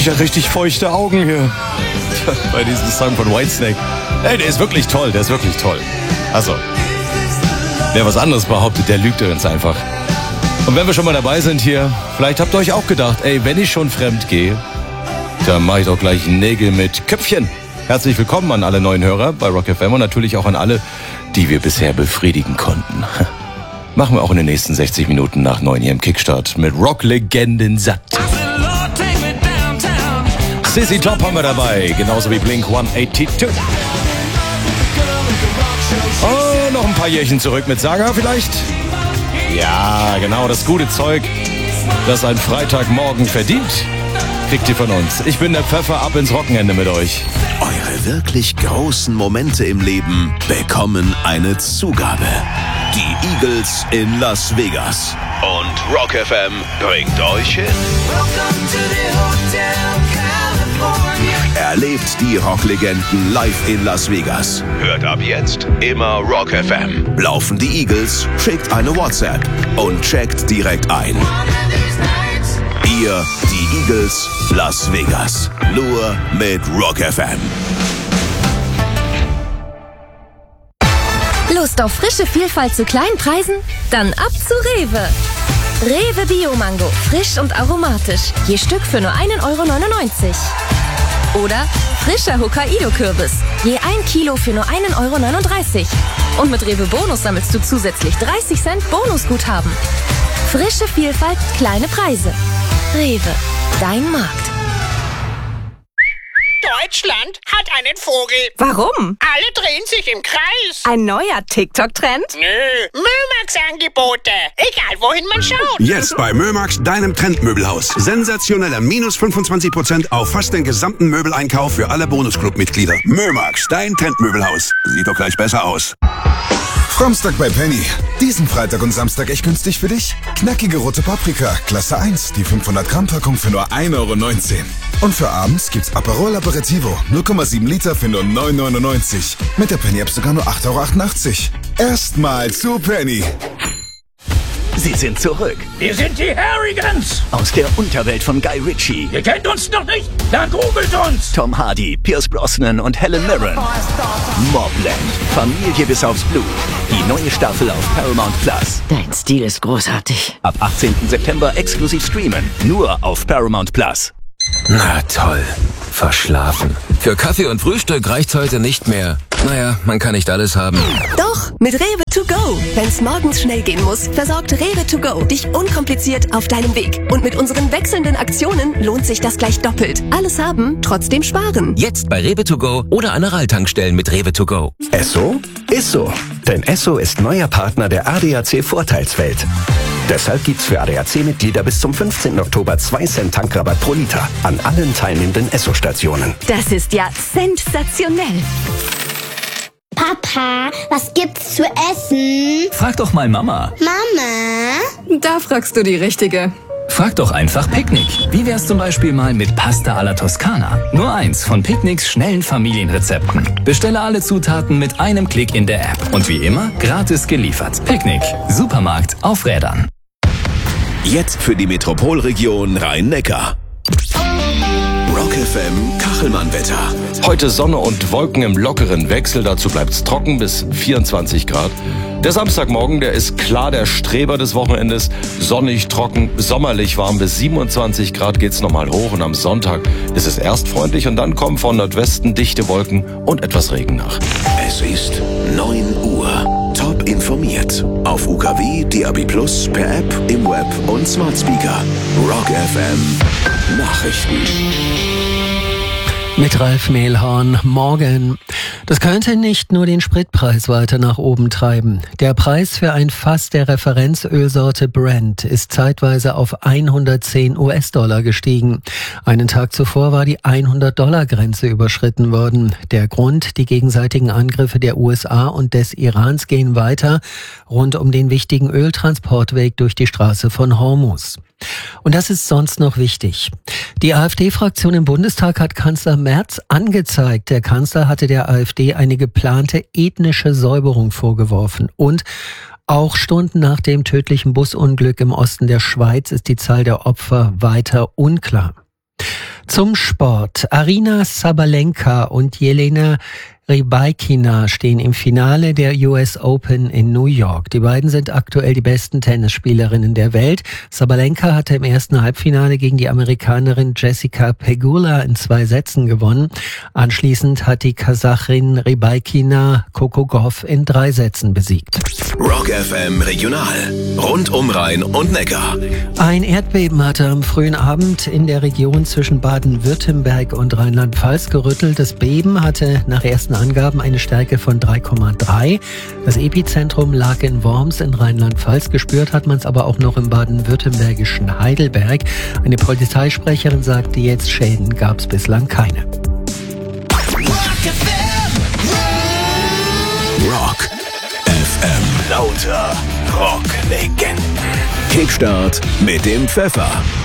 ich ja richtig feuchte Augen hier bei diesem Song von Whitesnake. Ey, der ist wirklich toll, Also, wer was anderes behauptet, der lügt uns einfach. Und wenn wir schon mal dabei sind hier, vielleicht habt ihr euch auch gedacht, ey, wenn ich schon fremd gehe, dann mache ich doch gleich Nägel mit Köpfchen. Herzlich willkommen an alle neuen Hörer bei Rock FM und natürlich auch an alle, die wir bisher befriedigen konnten. Machen wir auch in den nächsten 60 Minuten nach 9 hier im Kickstart mit Rock-Legenden satt. ZZ Top haben wir dabei, genauso wie Blink 182. Oh, noch ein paar Jährchen zurück mit Saga vielleicht? Ja, genau, das gute Zeug, das ein Freitagmorgen verdient, kriegt ihr von uns. Ich bin der Pfeffer, ab ins Wochenende mit euch. Eure wirklich großen Momente im Leben bekommen eine Zugabe. Die Eagles in Las Vegas. Und Rock FM bringt euch hin. Erlebt die Rocklegenden live in Las Vegas. Hört ab jetzt immer Rock FM. Laufen die Eagles, schickt eine WhatsApp und checkt direkt ein. Ihr, die Eagles, Las Vegas. Nur mit Rock FM. Lust auf frische Vielfalt zu kleinen Preisen? Dann ab zu Rewe. Rewe Bio-Mango, frisch und aromatisch. Je Stück für nur 1,99 €. Oder frischer Hokkaido-Kürbis. Je 1 Kilo für nur 1,39 €. Und mit Rewe Bonus sammelst du zusätzlich 30 Cent Bonusguthaben. Frische Vielfalt, kleine Preise. Rewe, dein Markt. Deutschland hat einen Vogel. Warum? Alle drehen sich im Kreis. Ein neuer TikTok-Trend? Nö, Mömax-Angebote. Egal, wohin man schaut. Jetzt bei Mömax, deinem Trendmöbelhaus. Sensationeller minus 25% auf fast den gesamten Möbeleinkauf für alle Bonusclub-Mitglieder. Mömax, dein Trendmöbelhaus. Sieht doch gleich besser aus. Samstag bei Penny. Diesen Freitag und Samstag echt günstig für dich. Knackige rote Paprika, Klasse 1, die 500 Gramm Packung für nur 1,19 €. Und für abends gibt's Aperol Aperitivo, 0,7 Liter für nur 9,99 €. Mit der Penny-App sogar nur 8,88 €. Erstmal zu Penny. Sie sind zurück. Wir sind die Harrigans. Aus der Unterwelt von Guy Ritchie. Ihr kennt uns noch nicht? Dann googelt uns. Tom Hardy, Pierce Brosnan und Helen Mirren. Mobland. Familie bis aufs Blut. Die neue Staffel auf Paramount Plus. Dein Stil ist großartig. Ab 18. September exklusiv streamen. Nur auf Paramount Plus. Na toll. Verschlafen. Für Kaffee und Frühstück reicht's heute nicht mehr. Naja, man kann nicht alles haben. Doch, mit Rewe to go. Wenn's morgens schnell gehen muss, versorgt Rewe to go dich unkompliziert auf deinem Weg. Und mit unseren wechselnden Aktionen lohnt sich das gleich doppelt. Alles haben, trotzdem sparen. Jetzt bei Rewe to go oder an Aral-Tankstellen mit Rewe to go. Esso ist so. Denn Esso ist neuer Partner der ADAC Vorteilswelt. Deshalb gibt's für ADAC-Mitglieder bis zum 15. Oktober 2 Cent Tankrabatt pro Liter an allen teilnehmenden Esso-Stationen. Das ist ja sensationell. Papa, was gibt's zu essen? Frag doch mal Mama. Mama? Da fragst du die Richtige. Frag doch einfach Picknick. Wie wär's zum Beispiel mal mit Pasta alla Toskana? Nur eins von Picknicks schnellen Familienrezepten. Bestelle alle Zutaten mit einem Klick in der App. Und wie immer, gratis geliefert. Picknick. Supermarkt auf Rädern. Jetzt für die Metropolregion Rhein-Neckar. Rock FM Kachelmann-Wetter. Heute Sonne und Wolken im lockeren Wechsel, dazu bleibt's trocken bis 24 Grad. Der Samstagmorgen, der ist klar der Streber des Wochenendes. Sonnig, trocken, sommerlich warm, bis 27 Grad geht's nochmal hoch. Und am Sonntag ist es erst freundlich und dann kommen von Nordwesten dichte Wolken und etwas Regen nach. Es ist 9 Uhr. Top informiert. Auf UKW, DAB+, per App, im Web und Smart Speaker. Rock FM Nachrichten. Mit Ralf Mehlhorn. Morgen. Das könnte nicht nur den Spritpreis weiter nach oben treiben. Der Preis für ein Fass der Referenzölsorte Brent ist zeitweise auf 110 US-Dollar gestiegen. Einen Tag zuvor war die 100-Dollar-Grenze überschritten worden. Der Grund, die gegenseitigen Angriffe der USA und des Irans gehen weiter rund um den wichtigen Öltransportweg durch die Straße von Hormuz. Und das ist sonst noch wichtig. Die AfD-Fraktion im Bundestag hat Kanzler Merz angezeigt. Der Kanzler hatte der AfD eine geplante ethnische Säuberung vorgeworfen. Und auch Stunden nach dem tödlichen Busunglück im Osten der Schweiz ist die Zahl der Opfer weiter unklar. Zum Sport. Aryna Sabalenka und Jelena Rybakina stehen im Finale der US Open in New York. Die beiden sind aktuell die besten Tennisspielerinnen der Welt. Sabalenka hatte im ersten Halbfinale gegen die Amerikanerin Jessica Pegula in 2 Sätzen gewonnen. Anschließend hat die Kasachin Rybakina Coco Gauff in 3 Sätzen besiegt. Rock FM Regional. Rund um Rhein und Neckar. Ein Erdbeben hatte am frühen Abend in der Region zwischen Baden-Württemberg und Rheinland-Pfalz gerüttelt. Das Beben hatte nach ersten Angaben eine Stärke von 3,3. Das Epizentrum lag in Worms in Rheinland-Pfalz. Gespürt hat man es aber auch noch im baden-württembergischen Heidelberg. Eine Polizeisprecherin sagte jetzt, Schäden gab es bislang keine. Rock FM. Lauter Rocklegenden. Kickstart mit dem Pfeffer.